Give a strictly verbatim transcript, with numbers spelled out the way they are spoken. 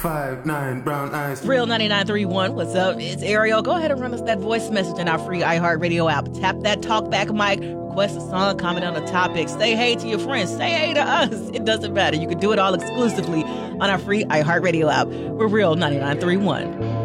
five nine brown eyes. Real ninety-nine three one. What's up? It's Ariel. Go ahead and run us that voice message in our free iHeartRadio app. Tap that talkback mic. Request a song, comment on a topic. Say hey to your friends. Say hey to us. It doesn't matter. You can do it all exclusively on our free iHeartRadio app. We're Real ninety-nine three one.